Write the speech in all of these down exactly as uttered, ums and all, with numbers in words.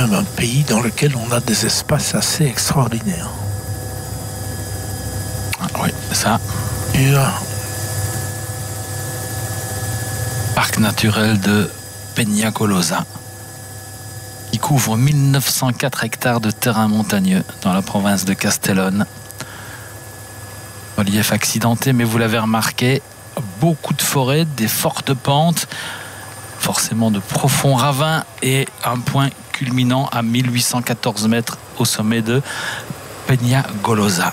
même un pays dans lequel on a des espaces assez extraordinaires. Ah, oui, ça. Et, euh, Parc naturel de Peñagolosa, qui couvre mille neuf cent quatre hectares de terrain montagneux dans la province de Castellón. Relief accidenté, mais vous l'avez remarqué, beaucoup de forêts, des fortes pentes, forcément de profonds ravins et un point culminant à mille huit cent quatorze mètres au sommet de Peñagolosa.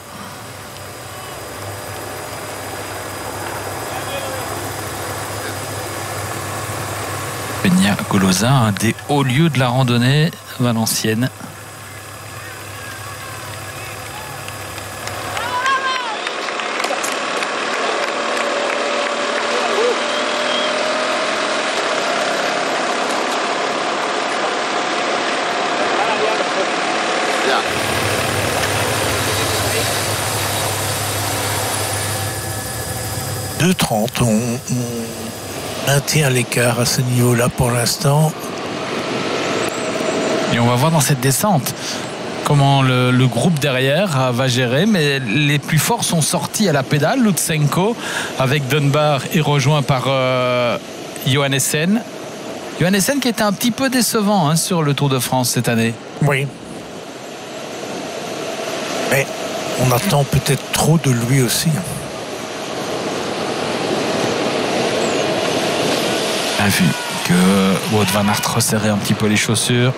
Peñagolosa, un des hauts lieux de la randonnée valencienne. deux trente, on, on maintient l'écart à ce niveau-là pour l'instant. Et on va voir dans cette descente comment le, le groupe derrière va gérer, mais les plus forts sont sortis à la pédale. Lutsenko avec Dunbar est rejoint par euh, Johannessen. Johannessen qui était un petit peu décevant hein, sur le Tour de France cette année. Oui. Mais on attend peut-être trop de lui aussi. Bien vu que Wout van Aert resserrait un petit peu les chaussures.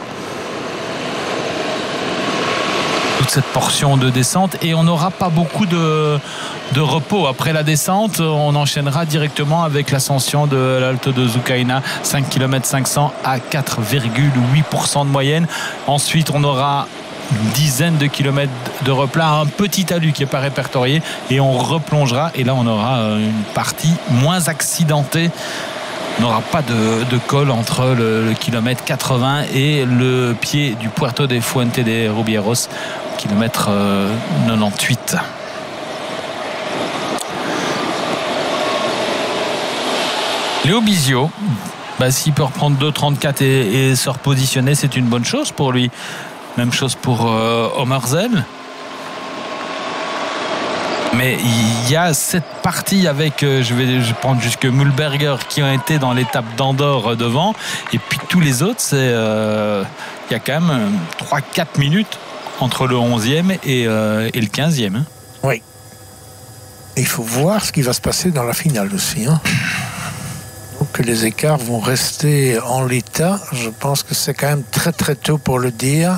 Toute cette portion de descente et on n'aura pas beaucoup de, de repos. Après la descente, on enchaînera directement avec l'ascension de l'Alto de Zucaina, cinq kilomètres cinq cents à quatre virgule huit pour cent de moyenne. Ensuite, on aura une dizaine de kilomètres de replat, un petit talus qui n'est pas répertorié et on replongera. Et là, on aura une partie moins accidentée. On n'aura pas de, de col entre le, le kilomètre quatre-vingts et le pied du Puerto de Fuente de Rubieros, kilomètre euh, quatre-vingt-dix-huit. Léo Bizio, bah, s'il peut reprendre deux trente-quatre et, et se repositionner, c'est une bonne chose pour lui. Même chose pour euh, Omerzell. Mais il y a cette partie avec, je vais, je vais prendre jusque Mühlberger qui ont été dans l'étape d'Andorre devant. Et puis tous les autres, c'est, euh, il y a quand même trois quatre minutes entre le onzième et, euh, et le quinzième. Hein. Oui. Il faut voir ce qui va se passer dans la finale aussi. Hein. Donc les écarts vont rester en l'état. Je pense que c'est quand même très très tôt pour le dire.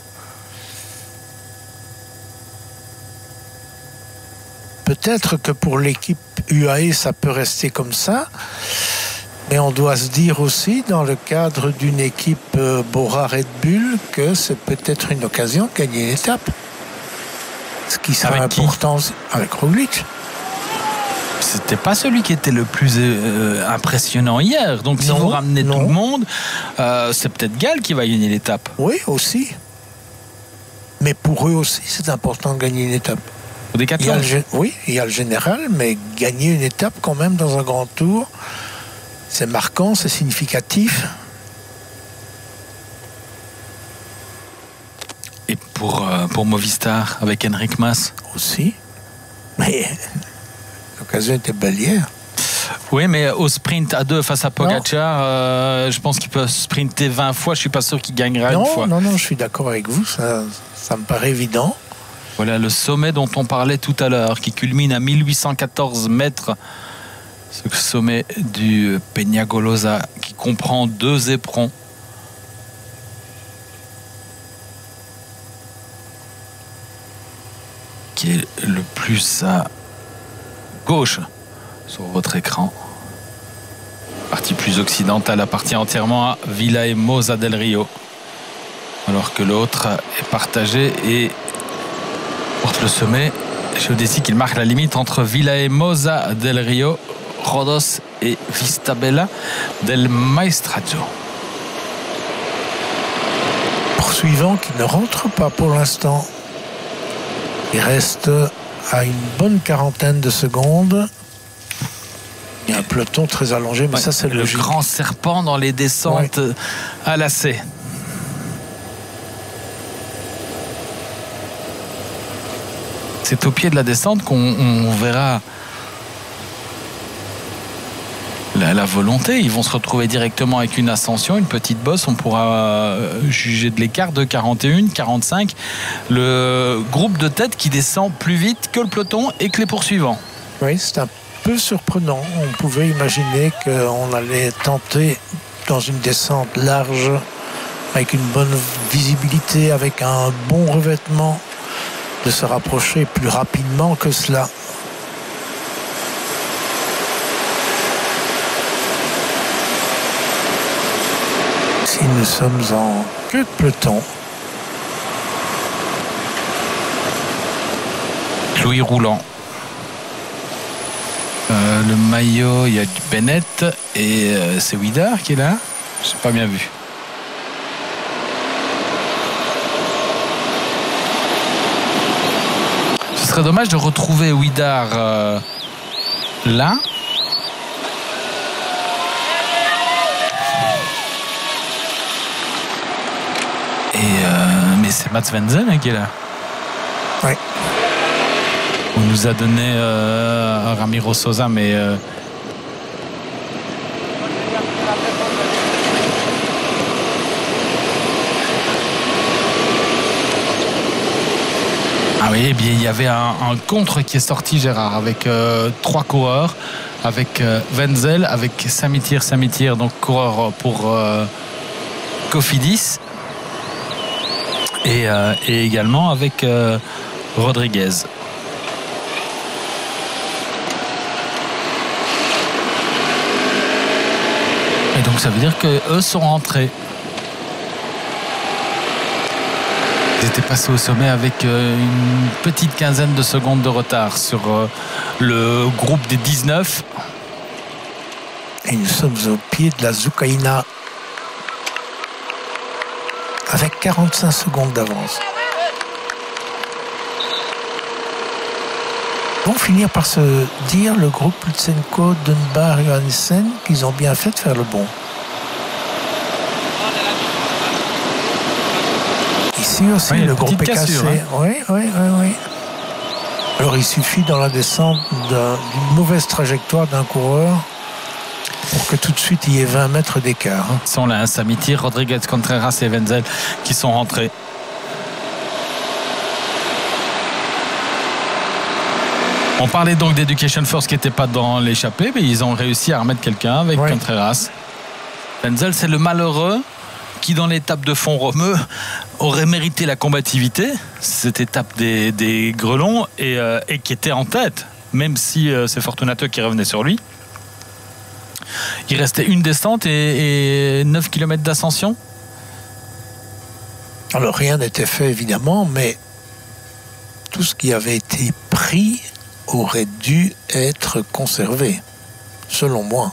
Peut-être que pour l'équipe U A E, ça peut rester comme ça. Mais on doit se dire aussi, dans le cadre d'une équipe euh, Bora Red Bull, que c'est peut-être une occasion de gagner une étape. Ce qui sera avec important qui avec Roglic. C'était pas celui qui était le plus euh, impressionnant hier. Donc si non, vous ramenez non. tout le monde, euh, c'est peut-être Gall qui va gagner l'étape. Oui, aussi. Mais pour eux aussi, c'est important de gagner une étape. Il y a le, oui, il y a le général, mais gagner une étape quand même dans un grand tour, c'est marquant, c'est significatif. Et pour, euh, pour Movistar, avec Enric Mas aussi. Mais l'occasion était belle hier. Oui, mais au sprint à deux face à Pogacar, euh, je pense qu'il peut sprinter vingt fois. Je ne suis pas sûr qu'il gagnera non, une fois. Non, non, je suis d'accord avec vous. Ça, ça me paraît évident. Voilà le sommet dont on parlait tout à l'heure, qui culmine à mille huit cent quatorze mètres. Ce sommet du Peñagolosa, qui comprend deux éperons. Qui est le plus à gauche sur votre écran. Partie plus occidentale appartient entièrement à Villahermosa del Rio, alors que l'autre est partagé et porte le sommet géodésique. Il marque la limite entre Villahermosa del Rio, Rodos et Vistabella del Maestrazzo. Poursuivant qui ne rentre pas pour l'instant. Il reste à une bonne quarantaine de secondes. Il y a un peloton très allongé, mais ouais, ça c'est le logique. Grand serpent dans les descentes ouais. à lacet. C'est au pied de la descente qu'on on verra la, la volonté. Ils vont se retrouver directement avec une ascension, une petite bosse. On pourra juger de l'écart de quarante et un, quarante-cinq. Le groupe de tête qui descend plus vite que le peloton et que les poursuivants. Oui, c'est un peu surprenant. On pouvait imaginer qu'on allait tenter dans une descente large, avec une bonne visibilité, avec un bon revêtement, de se rapprocher plus rapidement que cela. Si nous sommes en queue de peloton. Louis Roulant. Euh, le maillot, il y a du Bennett et euh, c'est Ouidar qui est là. Je n'ai pas bien vu. Ce serait dommage de retrouver Ouidar euh, là. Et euh, mais c'est Mats Wenzel hein, qui est là. Oui. On nous a donné euh, Ramiro Sosa, mais euh... ah oui, eh bien il y avait un, un contre qui est sorti, Gérard, avec euh, trois coureurs, avec euh, Wenzel, avec Samitir, Samitir, donc coureur pour euh, Cofidis, et, euh, et également avec euh, Rodriguez. Et donc ça veut dire qu'eux sont rentrés. Ils étaient passés au sommet avec une petite quinzaine de secondes de retard sur le groupe des dix-neuf. Et nous sommes au pied de la Zucaina avec quarante-cinq secondes d'avance. Ils vont finir par se dire, le groupe Lutsenko, Dunbar et Johansen, qu'ils ont bien fait de faire le bon. Ici aussi, oui, le groupe est cassé. Hein. Oui, oui, oui, oui. Alors, il suffit dans la descente d'une mauvaise trajectoire d'un coureur pour que tout de suite, il y ait vingt mètres d'écart. Hein. Ils sont là, hein, Samitir, Rodriguez, Contreras et Wenzel qui sont rentrés. On parlait donc d'Education First qui n'était pas dans l'échappée, mais ils ont réussi à remettre quelqu'un avec ouais. Contreras. Wenzel, c'est le malheureux qui, dans l'étape de fond romeux, aurait mérité la combativité, cette étape des, des grelons, et, euh, et qui était en tête, même si euh, c'est Fortunato qui revenait sur lui. Il restait une descente et, et neuf kilomètres d'ascension. Alors rien n'était fait évidemment, mais tout ce qui avait été pris aurait dû être conservé, selon moi.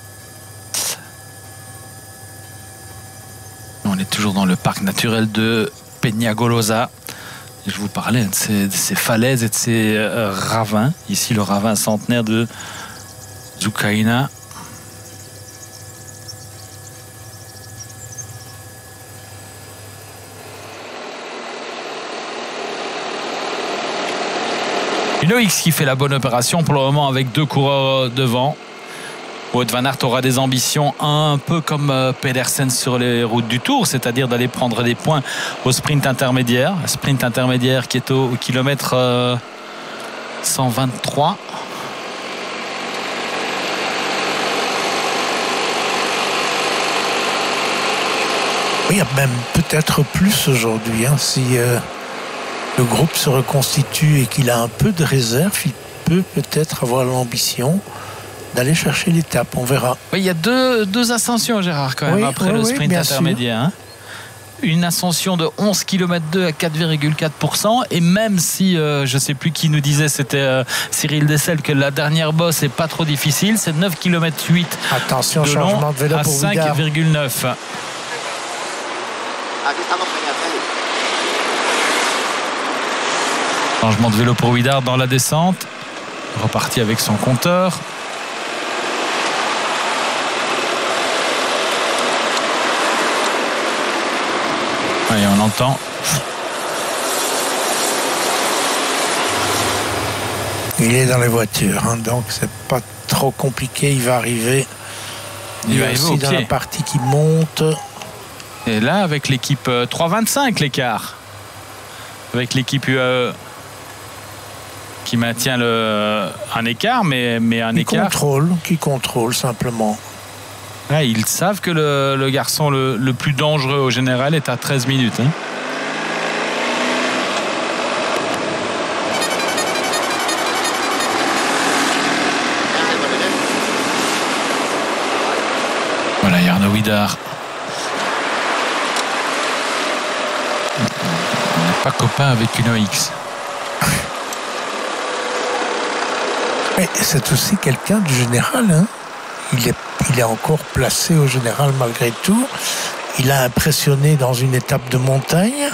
On est toujours dans le parc naturel de Peñagolosa. Je vous parlais de ces, de ces falaises et de ces euh, ravins. Ici, le ravin centenaire de Zucaina. Une O X qui fait la bonne opération pour le moment avec deux coureurs devant. Wout van Aert aura des ambitions un peu comme Pedersen sur les routes du Tour, c'est-à-dire d'aller prendre des points au sprint intermédiaire. Sprint intermédiaire qui est au, au kilomètre euh, cent vingt-trois. Oui, il y a même peut-être plus aujourd'hui, hein, si euh, le groupe se reconstitue et qu'il a un peu de réserve, il peut peut-être avoir l'ambition d'aller chercher l'étape, on verra. Oui, il y a deux, deux ascensions, Gérard, quand même, oui, après oui, le sprint oui, intermédiaire. Hein. Une ascension de onze virgule deux kilomètres à quatre virgule quatre pour cent. Et même si, euh, je ne sais plus qui nous disait, c'était euh, Cyril Dessel, que la dernière bosse n'est pas trop difficile, c'est neuf virgule huit kilomètres Attention, de long changement de vélo à pour cinq virgule neuf. Changement de vélo pour Ouidar dans la descente. Reparti avec son compteur. Et on entend Il est dans les voitures, hein, donc c'est pas trop compliqué. Il va arriver. Il, il va arriver aussi dans la partie qui monte. Et là, avec l'équipe euh, trois vingt-cinq, l'écart. Avec l'équipe U A E qui maintient le, un écart, mais, mais un qui écart. Contrôle, qui contrôle simplement. Là, ils savent que le, le garçon le, le plus dangereux au général est à treize minutes. Hein. Voilà, Jarno Widar. On n'est pas copain avec une O X. Mais c'est aussi quelqu'un du général. Hein. Il est, il est encore placé au général malgré tout. Il a impressionné dans une étape de montagne.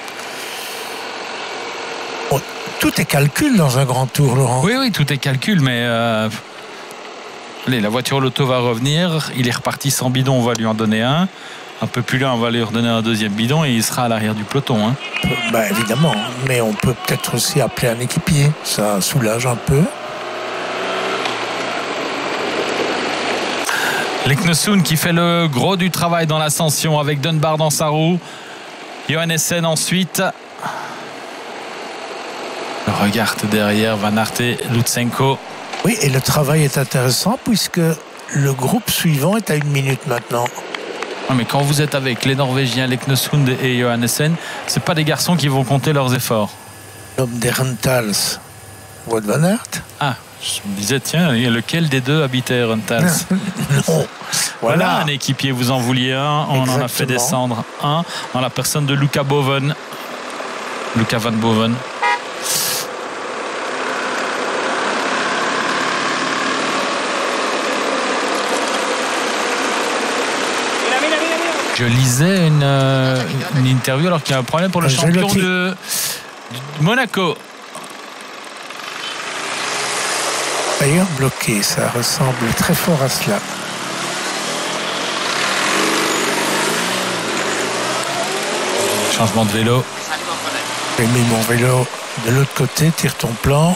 Bon, tout est calcul dans un grand tour, Laurent. Oui, oui, tout est calcul, mais... Euh... Allez, la voiture Lotto va revenir. Il est reparti sans bidon, on va lui en donner un. Un peu plus loin, on va lui redonner un deuxième bidon et il sera à l'arrière du peloton. Hein. Ben, évidemment, mais on peut peut-être aussi appeler un équipier. Ça soulage un peu. Leknesund qui fait le gros du travail dans l'ascension avec Dunbar dans sa roue. Johannessen ensuite. Regarde derrière Van Aert et Lutsenko. Oui, et le travail est intéressant puisque le groupe suivant est à une minute maintenant. Non, mais quand vous êtes avec les Norvégiens, Leknesund et Johannessen, c'est pas des garçons qui vont compter leurs efforts. L'homme des Rentals, Wout Van Aert. Ah, je me disais, tiens, lequel des deux habitait Rentals? Non. Voilà. Voilà un équipier, vous en vouliez un. On Exactement. en a fait descendre un en la personne de Luca Boven. Luca Van Boven. Je lisais une, euh, une interview alors qu'il y a un problème pour le Je champion le de, de Monaco. D'ailleurs, bloqué, ça ressemble très fort à cela. Changement de vélo. J'ai mis mon vélo de l'autre côté, tire ton plan.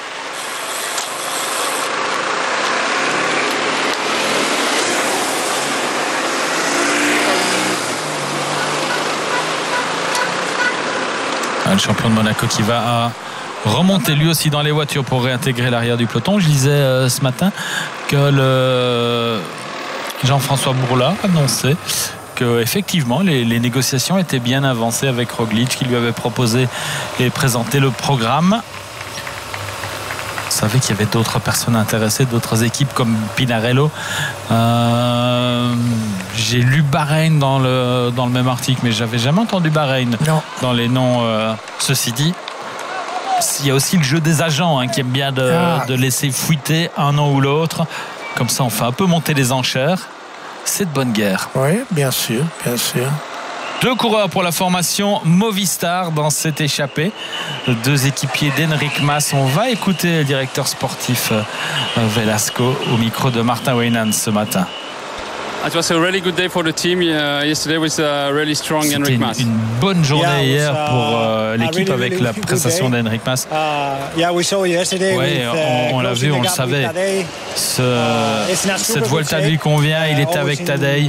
Le champion de Monaco qui va remonter lui aussi dans les voitures pour réintégrer l'arrière du peloton. Je lisais euh, ce matin que le Jean-François Bourla annonçait que effectivement les, les négociations étaient bien avancées avec Roglic qui lui avait proposé et présenté le programme. Vous savez qu'il y avait d'autres personnes intéressées, d'autres équipes comme Pinarello. Euh, j'ai lu Bahreïn dans le, dans le même article, mais j'avais jamais entendu Bahreïn non. dans les noms. Euh, ceci dit, il y a aussi le jeu des agents hein, qui aime bien de, ah. de laisser fuiter un nom ou l'autre. Comme ça, on fait un peu monter les enchères. C'est de bonne guerre. Oui, bien sûr, bien sûr. Deux coureurs pour la formation Movistar dans cette échappée. Deux équipiers d'Henrik Mas. On va écouter le directeur sportif Velasco au micro de Martin Weinand ce matin. It was a really good day for the team. Uh, yesterday was a really strong Henrik Mas. C'était une bonne journée yeah, hier pour uh, l'équipe really, avec really la prestation d'Henrik Mas. Uh, yeah, we saw yesterday ouais, with, uh, on, on l'a vu, on le savait. Ce, uh, cette Vuelta lui convient. Il était avec Tadej.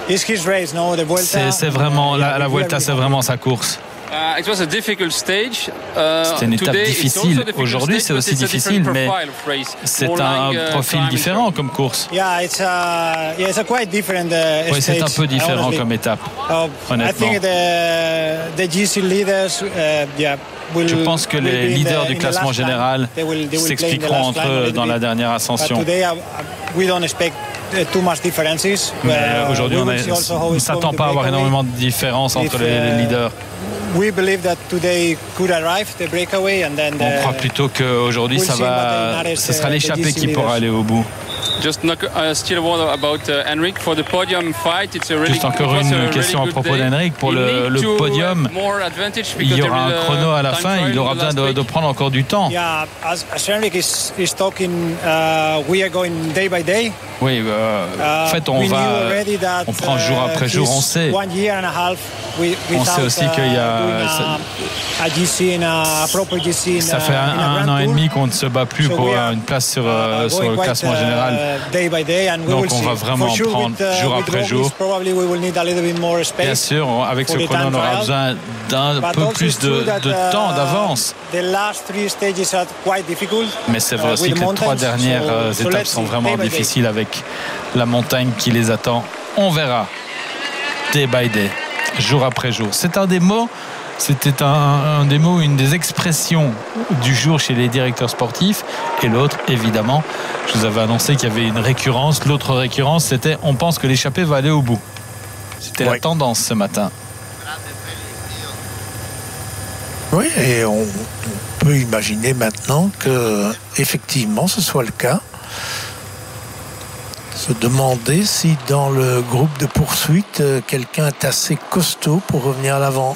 C'est, c'est vraiment la, la Vuelta, c'est vraiment sa course. Uh, it was a difficult stage. Uh, C'était une étape difficile. Aujourd'hui, c'est aussi difficile, mais c'est un like, profil uh, différent comme course. Yeah, it's a, yeah, it's a quite different, uh, oui, c'est un peu différent honestly. comme étape. Uh, honnêtement. I think the, the G C leaders, uh, yeah, will, Je pense que les leaders the, du classement général they will, they will s'expliqueront entre eux dans la dernière ascension. Today, uh, we don't expect too much differences. Uh, Aujourd'hui, on ne s'attend pas à avoir énormément de différences entre If, les, les leaders. We believe that today could arrive the breakaway and then the, on croit plutôt qu'aujourd'hui we'll ça va, ce sera l'échappée qui pourra aller au bout. Just knock, uh, still one about uh, Henrik for the podium fight. It's a really, Juste encore une really question à propos d'Henrik pour le, le podium. Il y aura un chrono à la fin. Il aura besoin de, de prendre encore du temps. Yeah, as, as Henrik is, is talking, uh, we are going day by day. Oui, euh, en fait, on va, on prend jour après jour. On sait. On sait aussi qu'il y a ça fait un, un an et demi qu'on ne se bat plus pour une place sur, uh, sur le classement général. Donc on va vraiment prendre jour après jour. Bien sûr, avec ce chrono, on aura besoin d'un peu plus de, de temps d'avance. Mais c'est vrai aussi que les trois dernières étapes sont vraiment difficiles avec la montagne qui les attend. On verra. Day by day, jour après jour. C'est un des mots, c'était un, un des mots, une des expressions du jour chez les directeurs sportifs. Et l'autre, évidemment, je vous avais annoncé qu'il y avait une récurrence. L'autre récurrence, c'était on pense que l'échappée va aller au bout. C'était oui. La tendance ce matin. Oui, et on, on peut imaginer maintenant que effectivement ce soit le cas. Se demander si dans le groupe de poursuite, quelqu'un est assez costaud pour revenir à l'avant.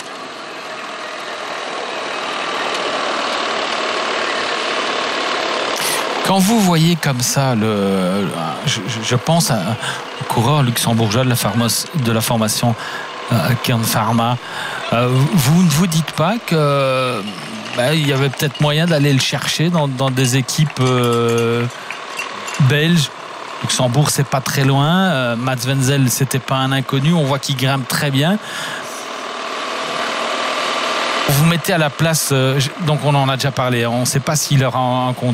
Quand vous voyez comme ça, le, je, je pense à un coureur luxembourgeois de la, pharma, de la formation euh, Kern Pharma, euh, vous ne vous dites pas que ben, il y avait peut-être moyen d'aller le chercher dans, dans des équipes euh, belges. Luxembourg, c'est pas très loin. Euh, Mats Wenzel, c'était pas un inconnu. On voit qu'il grimpe très bien. Vous mettez à la place, euh, donc on en a déjà parlé. On ne sait pas s'il aura un contrat.